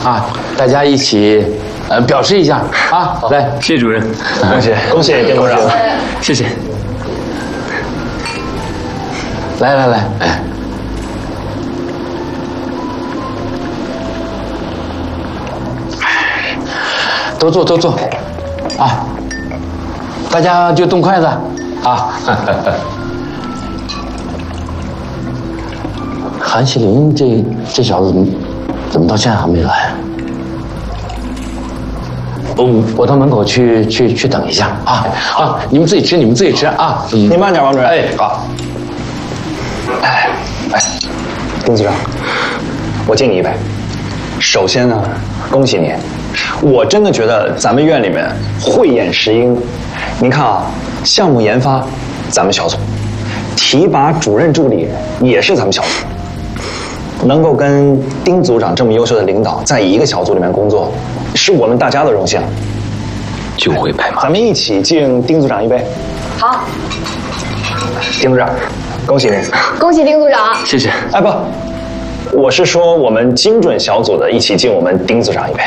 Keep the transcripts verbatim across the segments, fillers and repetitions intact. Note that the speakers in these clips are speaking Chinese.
啊，大家一起呃表示一下啊！来， 谢谢主任， 恭喜恭喜丁组长， 谢谢。 来来来，哎。 都坐都坐，啊！大家就动筷子，啊！韩锡林这这小子怎么怎么到现在还没来？哦，我到门口去去去等一下啊啊！你们自己吃，你们自己吃啊！ 你慢点，王主任。 哎，好。 哎哎，丁组长，我敬你一杯。首先呢，恭喜你。 我真的觉得咱们院里面慧眼识英。您看啊，项目研发，咱们小组；提拔主任助理也是咱们小组。能够跟丁组长这么优秀的领导在一个小组里面工作，是我们大家的荣幸。 就会拍马， 咱们一起敬丁组长一杯。 好， 丁组长，恭喜您！ 恭喜丁组长！ 谢谢。 哎不，我是说我们精准小组的一起敬我们丁组长一杯。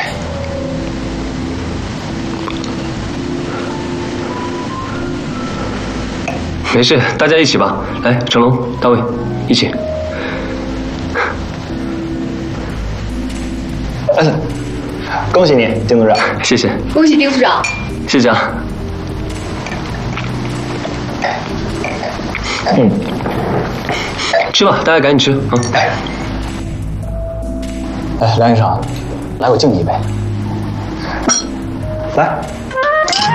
没事，大家一起吧。来，成龙、大卫，一起。 嗯，恭喜你，丁组长。 谢谢。 恭喜丁组长。 谢谢啊。嗯，吃吧，大家赶紧吃啊。 哎，梁医生，来，我敬你一杯。来。